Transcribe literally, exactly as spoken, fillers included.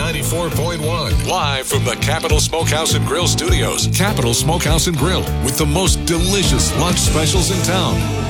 ninety-four point one. Live from the Capital Smokehouse and Grill Studios. Capital Smokehouse and Grill with the most delicious lunch specials in town.